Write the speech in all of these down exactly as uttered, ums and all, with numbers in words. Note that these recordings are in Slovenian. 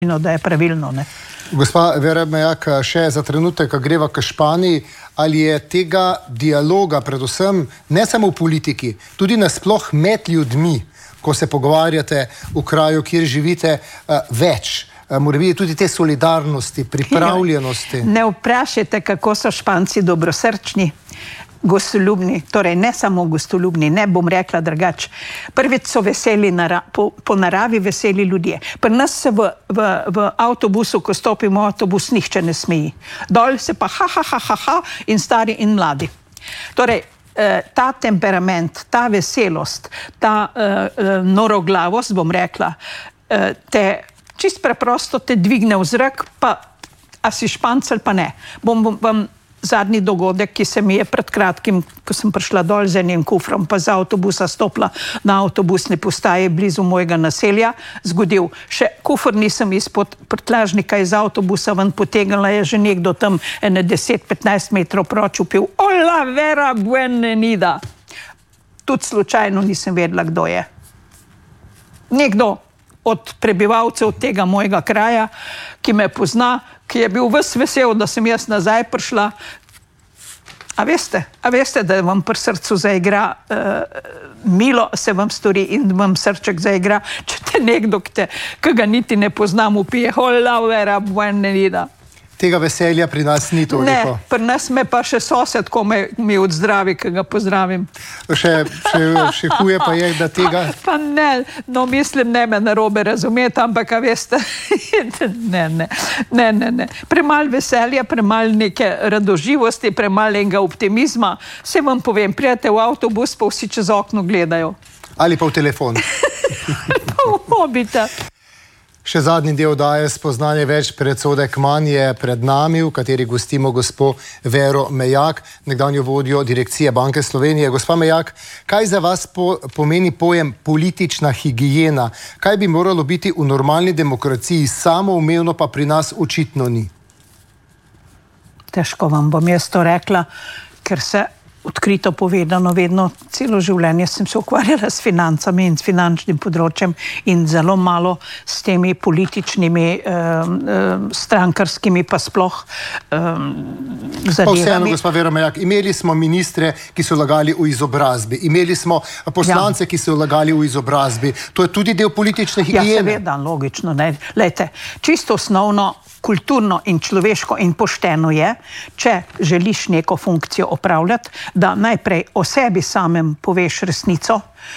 da je pravilno, ne. Gospa Vera Mejak, še za trenutek greva k Španiji. Ali je tega dialoga, predvsem ne samo v politiki, tudi nasploh med ljudmi, ko se pogovarjate v kraju, kjer živite, več? Mora biti tudi te solidarnosti, pripravljenosti? Ne vprašajte, kako so Španci dobrosrčni, gostoljubni, torej ne samo gostoljubni, ne bom rekla drugače. Prvič so veseli, nara, po, po naravi veseli ljudje. Pri nas se v, v, v avtobusu, ko stopimo v avtobus, nihče ne smeji. Dol se pa ha, ha, ha, ha, ha in stari in mladi. Torej, eh, ta temperament, ta veselost, ta eh, noroglavost, bom rekla, eh, te čist preprosto te dvigne v zrak, pa a si Španc ali pa ne. Bom, bom, bom zadnji dogodek, ki se mi je pred kratkim, ko sem prišla dol z enim kufrom, pa z avtobusa stopila na avtobusni postaji blizu mojega naselja, zgodil. Še kufr nisem izpod prtlažnika iz avtobusa ven potegnila, je že nekdo tam ene deset petnajst metrov proč upil. Hola, Vera, buenvenida. Tudi slučajno nisem vedela, kdo je. Nekdo od prebivalcev tega mojega kraja, ki me pozna, ki je bil ves vesel, da sem jaz nazaj prišla. A veste, a veste, da vam pri srcu zaigra, uh, milo se vam stori in vam srček zaigra, če te nekdo, ki, te, ki ga niti ne poznam, upije, hola, Vera, buenvenida. Tega veselja pri nas ni toliko. Ne, pri nas me pa še sosed, ko me, mi odzdravi, ki ga pozdravim. Še, še, še huje pa je, da tega... Pa, pa ne, no mislim, ne me narobe razumeti, ampak a veste, ne, ne, ne, ne, ne. Premal veselja, premal neke radoživosti, premal enega optimizma. Vse vam povem, prijete v avtobus, pa vsi čez okno gledajo. Ali pa v telefon. Pa v mobita. Še zadnji del daje spoznanje več predsodek manj je pred nami, v kateri gostimo gospo Vero Mejak, nekdanjo vodjo Direkcije Banke Slovenije. Gospa Mejak, kaj za vas po, pomeni pojem politična higiena? Kaj bi moralo biti v normalni demokraciji samoumevno, pa pri nas očitno ni? Težko vam bom jaz to rekla, ker se odkrito povedano, vedno celo življenje sem se ukvarjala s financami in s finančnim področjem in zelo malo s temi političnimi, um, um, strankarskimi pa sploh um, zadevami. Pa vseeno, gospa Vera Mejak, imeli smo ministre, ki so lagali v izobrazbi, imeli smo poslance, ja, ki so lagali v izobrazbi. To je tudi del politične higiene. Ja, seveda, logično. Ne. Lejte, čisto osnovno, kulturno in človeško in pošteno je, če želiš neko funkcijo opravljati, da najprej o sebi samem poveš resnico,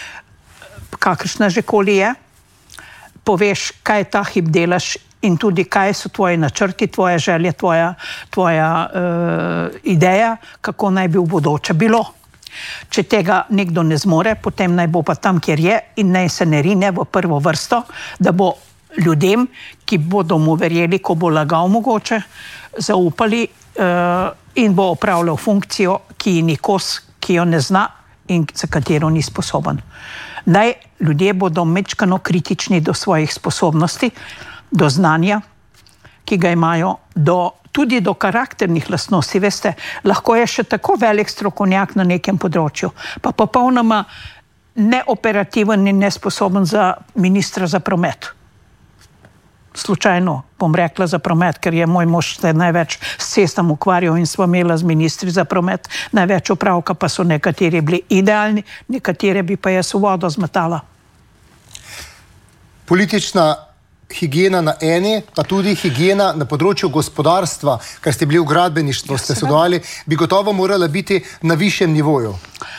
kakršna že koli je, poveš, kaj ta hip delaš in tudi kaj so tvoji načrti, tvoje želje, tvoja, tvoja uh, ideja, kako naj bi v bodoče bilo. Če tega nekdo ne zmore, potem naj bo pa tam, kjer je in naj se ne rine v prvo vrsto, da bo ljudem, ki bodo mu verjeli, ko bo lagal mogoče, zaupali uh, in bo opravljal funkcijo, ki ji ni kos, ki jo ne zna in za katero ni sposoben. Naj ljudje bodo mečkano kritični do svojih sposobnosti, do znanja, ki ga imajo, do, tudi do karakternih lastnosti. Veste, lahko je še tako velik strokovnjak na nekem področju, pa popolnoma neoperativen in nesposoben za ministra za promet. Slučajno bom rekla za promet, ker je moj mož se največ s cestam ukvarjal in smo imeli z ministri za promet največ opravka, pa so nekateri bili idealni, nekatere bi pa jaz v vodo zmetala. Politična higiena na eni, pa tudi higiena na področju gospodarstva, ker ste bili v gradbeništvu, ste sodelovali, bi gotovo morala biti na višjem nivoju.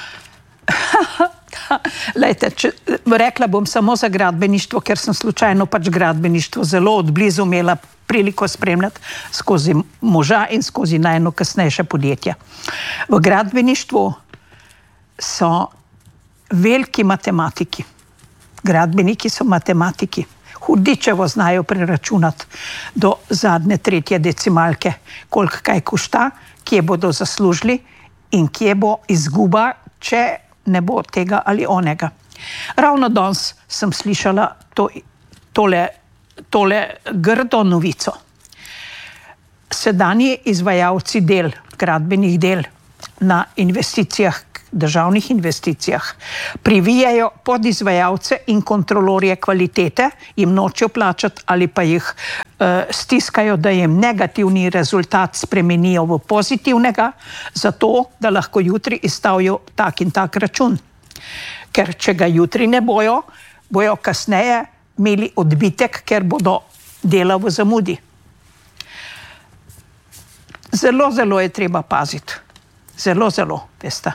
Lejte, če, rekla bom samo za gradbeništvo, ker sem slučajno pač gradbeništvo zelo odblizu imela priliko spremljati skozi moža in skozi najno kasnejše podjetja. V gradbeništvu so veliki matematiki. Gradbeniki so matematiki. Hudičevo znajo preračunati do zadnje tretje decimalke, koliko kaj košta, kje bodo zaslužili in kje bo izguba, če ne bo tega ali onega. Ravno danes sem slišala to, tole, tole grdo novico. Sedanji izvajalci del, gradbenih del na investicijah državnih investicijah, privijajo podizvajalce in kontrolorje kvalitete, jim nočejo plačati ali pa jih uh, stiskajo, da jim negativni rezultat spremenijo v pozitivnega, zato da lahko jutri izstavijo tak in tak račun. Ker če ga jutri ne bojo, bojo kasneje imeli odbitek, ker bodo dela v zamudi. Zelo, zelo je treba paziti. Zelo, zelo, veste.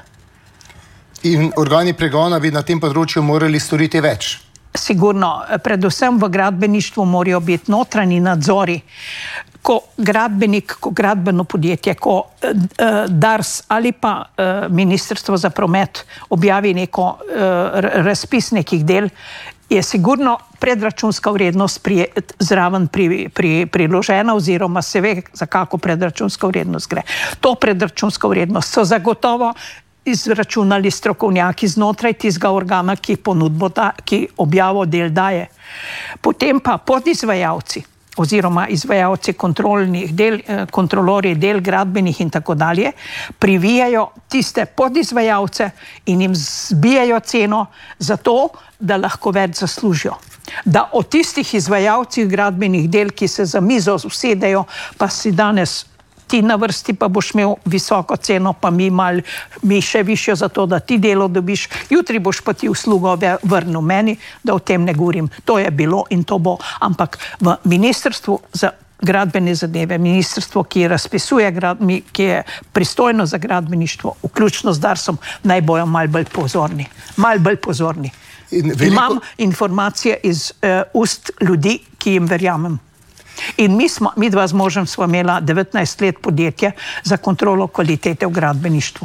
In organi pregona bi na tem področju morali storiti več? Sigurno, predvsem v gradbeništvu morajo biti notranji nadzori. Ko gradbenik, ko gradbeno podjetje, ko eh, Dars ali pa eh, Ministrstvo za promet objavi neko eh, razpis nekih del, je sigurno predračunska vrednost pri, zraven pri, pri, priložena oziroma se ve, za kako predračunska vrednost gre. To predračunska vrednost so zagotovo izračunali strokovnjaki znotraj tistega organa, ki ponudbo da, ki objavo del daje. Potem pa podizvajalci oziroma izvajalci kontrolnih del, kontrolorji del gradbenih in tako dalje, privijajo tiste podizvajalce in jim zbijajo ceno zato, da lahko več zaslužijo. Da o tistih izvajalcih gradbenih del, ki se za mizo usedejo, pa si danes ti na vrsti, pa boš imel visoko ceno, pa mi, mal, mi še višjo za to, da ti delo dobiš, jutri boš pa ti uslugo vrnil meni, da o tem ne govorim. To je bilo in to bo, ampak v Ministrstvu za gradbene zadeve, ministrstvo, ki razpisuje, ki je pristojno za gradbeništvo, vključno z Darsom, naj bojo malo bolj pozorni. Malo bolj pozorni. Veliko... Imam informacije iz uh, ust ljudi, ki jim verjamem. In mi, smo, mi dva z možem smo imela devetnajst let podjetje za kontrolo kvalitete v gradbeništvu.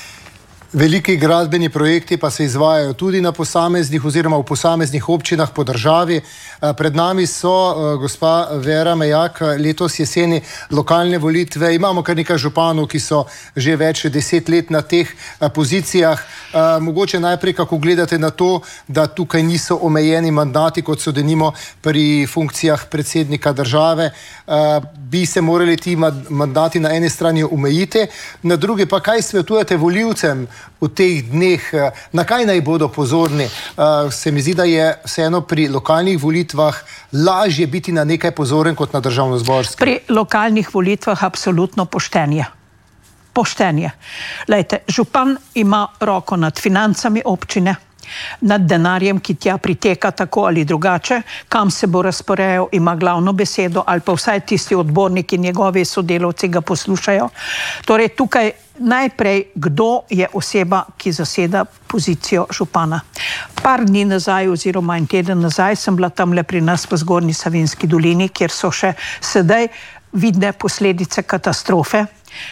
Veliki gradbeni projekti pa se izvajajo tudi na posameznih oziroma v posameznih občinah po državi. Pred nami so, gospa Vera Mejak, letos jeseni lokalne volitve. Imamo kar nekaj županov, ki so že več deset let na teh pozicijah. Mogoče najprej, kako gledate na to, da tukaj niso omejeni mandati, kot so denimo pri funkcijah predsednika države. Bi se morali ti mandati na eni strani omejiti, na drugi pa kaj svetujete volivcem v teh dneh, na kaj naj bodo pozorni? Se mi zdi, da je vseeno pri lokalnih volitvah lažje biti na nekaj pozoren kot na državnozborski. Pri lokalnih volitvah absolutno poštenje. Poštenje. Lejte, župan ima roko nad financami občine, nad denarjem, ki tja priteka tako ali drugače, kam se bo razporejal, ima glavno besedo ali pa vsaj tisti odborniki, njegovi sodelavci ga poslušajo. Torej tukaj najprej, kdo je oseba, ki zaseda pozicijo župana. Par dni nazaj oziroma en teden nazaj sem bila tamle pri nas v Zgornji Savinjski dolini, kjer so še sedaj vidne posledice katastrofe,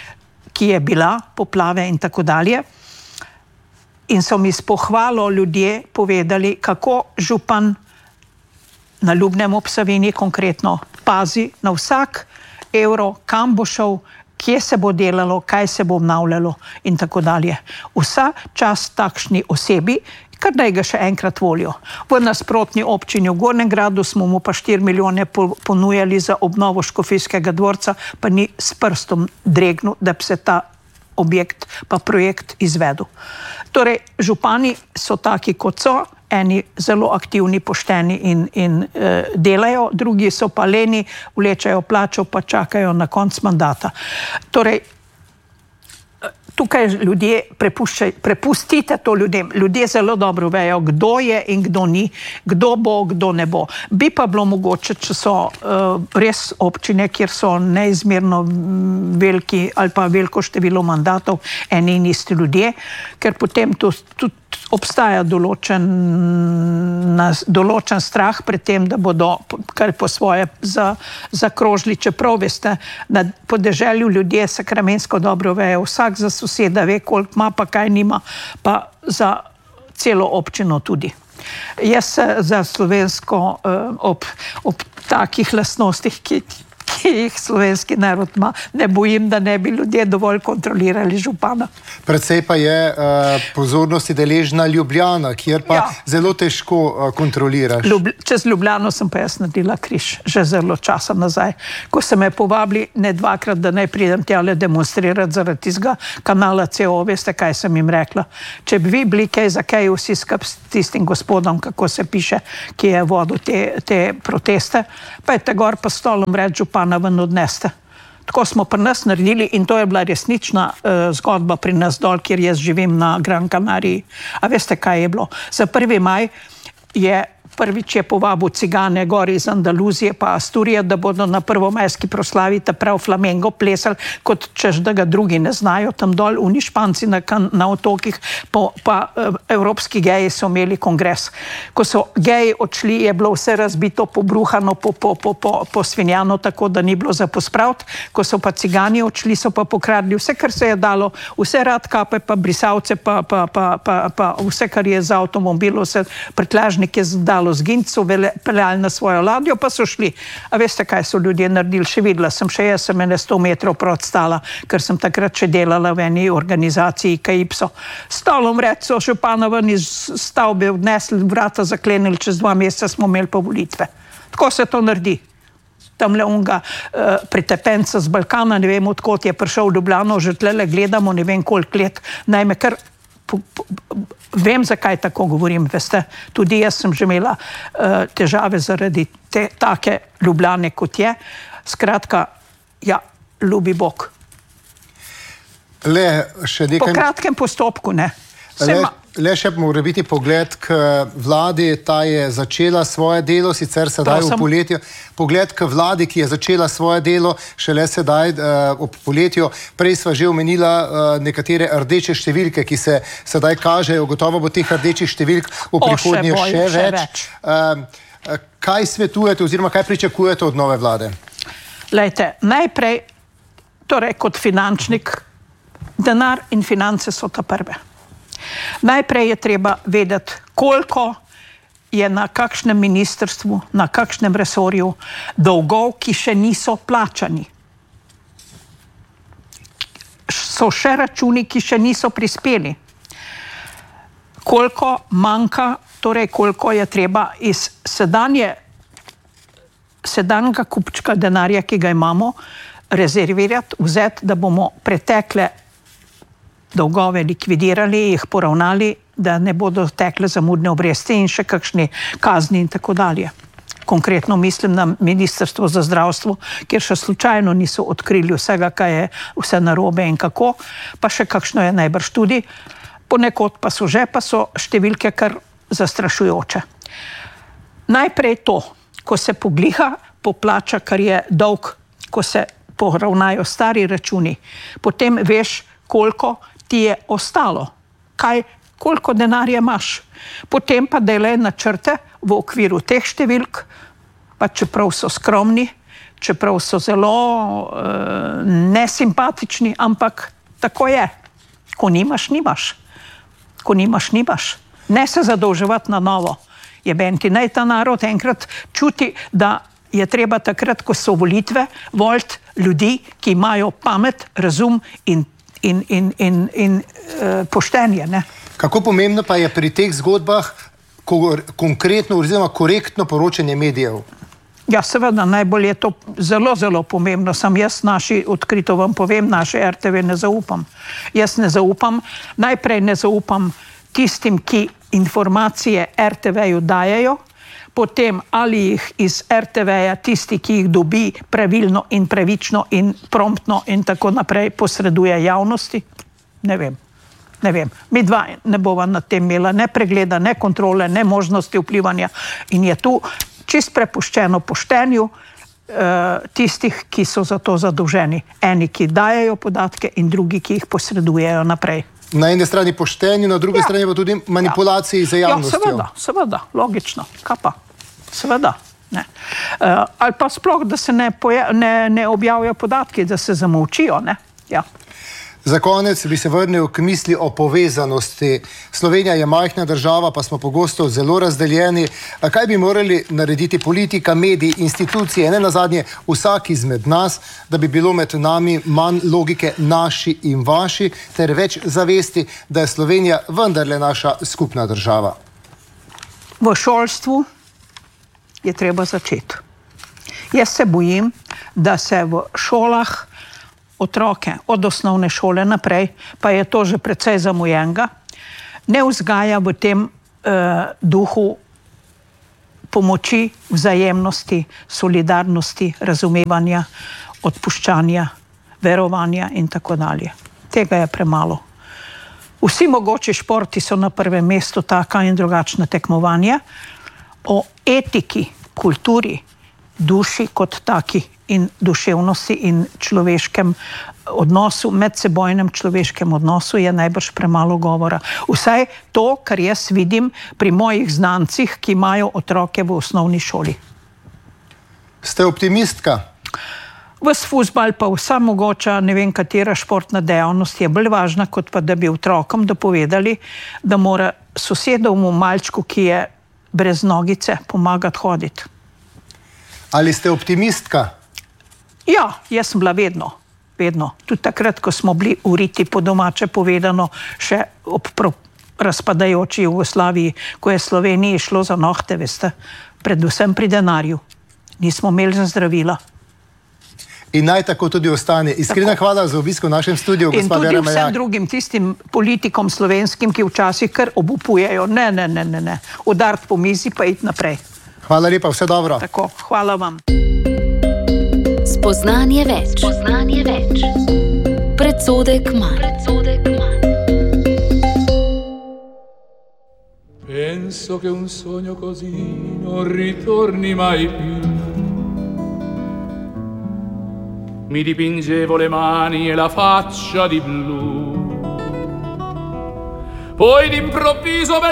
ki je bila, poplave in tako dalje. In so mi s pohvalo ljudje povedali, kako župan na Ljubnem ob Savinji konkretno pazi na vsak evro, kam bo šel, kje se bo delalo, kaj se bo obnavljalo in tako dalje. Vsa čast takšni osebi, kar naj ga še enkrat volijo. V nasprotni občini v Gornjem Gradu smo mu pa štiri milijone ponujali za obnovo Škofijskega dvorca, pa ni s prstom dregnil, da bi se ta objekt pa projekt izvedel. Torej, župani so taki, kot so, eni zelo aktivni, pošteni in, in e, delajo, drugi so pa leni, vlečajo plačo, pa čakajo na konc mandata. Torej, tukaj ljudje prepustite to ljudem. Ljudje zelo dobro vejo, kdo je in kdo ni, kdo bo, kdo ne bo. Bi pa bilo mogoče, če so uh, res občine, kjer so neizmerno veliki ali pa veliko število mandatov, eni in isti ljudje, ker potem to tudi obstaja določen, nas, določen strah pred tem, da bodo kar po svoje za, zakrožili, čeprav veste, na podeželju ljudje sakramensko dobro vejo, vsak za soseda ve, koliko ima, pa kaj nima, pa za celo občino tudi. Jaz se za slovensko ob, ob takih lastnostih, ki, ki jih slovenski narod ima. Ne bojim, da ne bi ljudje dovolj kontrolirali župana. Predvsej pa je uh, pozornosti deležna Ljubljana, kjer pa ja. zelo težko uh, kontroliraš. Ljub, čez Ljubljano sem pa jaz naredila križ, že zelo časa nazaj. Ko se me povabili ne dvakrat, da naj pridem tjale demonstrirati zaradi tistega kanala C O, veste, kaj sem jim rekla. Če bi vi bili kaj za kaj vsi skup s tistim gospodom, kako se piše, ki je vodil te, te proteste, pa je te gor pa stolom reč župana ven odneste. Tako smo pri nas naredili in to je bila resnična uh, zgodba pri nas dol, kjer jaz živim na Gran Canariji. A veste, kaj je bilo? Za prvi maj je prvič je povabil cigane gor iz Andaluzije pa Asturije, da bodo na prvomajski proslavi ta prav flamengo plesali, kot češ, da ga drugi ne znajo tam dol. Oni Španci na, na otokih, po, pa uh, evropski geji so imeli kongres. Ko so geji odšli, je bilo vse razbito, pobruhano, po, po, po, po, po svinjano, tako da ni bilo za pospraviti. Ko so pa cigani odšli, so pa pokradli vse, kar se je dalo, vse radkape, pa brisavce, pa, pa, pa, pa, pa vse, kar je za avtomobil, vse prtljažnike dalo zginti, so peljali na svojo ladjo, pa so šli. A veste, kaj so ljudje naredili? Še videla sem, še jaz sem ene sto metrov prot stala, ker sem takrat še delala v eni organizaciji Calypso. Stolom reč so župana ven iz stavbe odnesli, vrata zaklenili, čez dva meseca smo imeli pa volitve. Tako se to naredi. Tamle unga uh, pretepenca z Balkana, ne vem, odkot je prišel v Ljubljano, že tlele gledamo, ne vem koliko let, najme kar Po, po, vem, zakaj tako govorim, veste. Tudi jaz sem že imela uh, težave zaradi te take Ljubljane, kot je. Skratka, ja, ljubi Bog. Le še nekaj... Po kratkem postopku, ne. Le, le še mora biti pogled k vladi, ta je začela svoje delo, sicer sedaj v poletju. Pogled k vladi, ki je začela svoje delo, šele sedaj uh, ob poletju. Prej sva že omenila uh, nekatere rdeče številke, ki se sedaj kažejo. Gotovo bo teh rdečih številk v prihodnje še, še, še več. več. Uh, kaj svetujete oziroma kaj pričakujete od nove vlade? Lejte, najprej, torej kot finančnik, denar in finance so ta prve. Najprej je treba vedeti, koliko je na kakšnem ministrstvu, na kakšnem resorju dolgov, ki še niso plačani. So še računi, ki še niso prispeli. Koliko manjka, torej koliko je treba iz sedanje, sedanjega kupčka denarja, ki ga imamo, rezervirati, vzeti, da bomo pretekle dolgove likvidirali, jih poravnali, da ne bodo tekle zamudne obresti in še kakšni kazni in tako dalje. Konkretno mislim na Ministrstvo za zdravstvo, kjer še slučajno niso odkrili vsega, kaj je vse narobe in kako, pa še kakšno je najbrž tudi. Ponekod pa so že, pa so številke kar zastrašujoče. Najprej to, ko se pogliha, poplača, kar je dolg, ko se poravnajo stari računi, potem veš, koliko ti je ostalo, kaj, koliko denarja imaš. Potem pa delaj načrte v okviru teh številk, pa čeprav so skromni, čeprav so zelo uh, nesimpatični, ampak tako je. Ko nimaš, nimaš. Ko nimaš, nimaš. Ne se zadolževati na novo. Jebenti, naj ta narod enkrat čuti, da je treba takrat, ko so volitve, voliti ljudi, ki imajo pamet, razum in in, in, in, in uh, poštenje. Ne? Kako pomembno pa je pri teh zgodbah ko, konkretno oziroma korektno poročanje medijev? Ja, seveda, najbolj je to zelo, zelo pomembno. Sam jaz naši, odkrito vam povem, naše R T V ne zaupam. Jaz ne zaupam, najprej ne zaupam tistim, ki informacije R T V-ju dajejo, potem ali jih iz R T V-ja tisti, ki jih dobi pravilno in pravično in promptno in tako naprej posreduje javnosti. Ne vem, ne vem. Mi dva ne bova na tem imela ne pregleda, ne kontrole, ne možnosti vplivanja in je tu čist prepuščeno poštenju uh, tistih, ki so za to zadolženi. Eni, ki dajejo podatke in drugi, ki jih posredujejo naprej. Na eni strani poštenju, na drugi ja. strani pa tudi manipulaciji ja. za javnostjo. Ja, seveda, seveda, logično. Kaj pa? Seveda. Ne. Uh, ali pa sploh, da se ne, poja, ne, ne objavijo podatki, da se zamolčijo. Ne? Ja. Za konec bi se vrnil k misli o povezanosti. Slovenija je majhna država, pa smo pogosto zelo razdeljeni. A kaj bi morali narediti politika, mediji, institucije, ne nazadnje vsak izmed nas, da bi bilo med nami manj logike naši in vaši, ter več zavesti, da je Slovenija vendarle naša skupna država? V šolstvu je treba začeti. Jaz se bojim, da se v šolah otroke od osnovne šole naprej, pa je to že precej zamujenega, ne vzgaja v tem eh, duhu pomoči, vzajemnosti, solidarnosti, razumevanja, odpuščanja, verovanja in tako dalje. Tega je premalo. Vsi mogoči športi so na prvem mestu, taka in drugačna tekmovanja. O etiki, kulturi, duši kot taki in duševnosti in človeškem odnosu, medsebojnem človeškem odnosu je najbrž premalo govora. Vsaj to, kar jaz vidim pri mojih znancih, ki imajo otroke v osnovni šoli. Ste optimistka? Ves fuzbal pa vsa mogoča, ne vem katera športna dejavnost je bolj važna, kot pa da bi otrokom dopovedali, da mora sosedovmu malčku, ki je brez nogice, pomagati hoditi. Ali ste optimistka? Ja, jaz sem bila vedno, vedno. Tudi takrat, ko smo bili uriti po domače povedano, še ob razpadajoči Jugoslaviji, ko je Sloveniji šlo za nohte, veste, predvsem pri denarju. Nismo imeli za zdravila. In naj tako tudi ostane. Iskrena tako. Hvala za obisk v našem studiu, gospa Vera Mejak. In tudi vsem drugim tistim politikom slovenskim, ki včasih kar obupujejo. Ne, ne, ne, ne, ne. Udariti po mizi pa iti naprej. Hvala lepa, vse dobro. Tako, hvala vam. Spoznanje več. Spoznanje več. Predsodek manj. Predsodek manj. Penso che un sogno così non ritorni mai più. Mi dipingevo le mani e la faccia di blu. Poi d'improvviso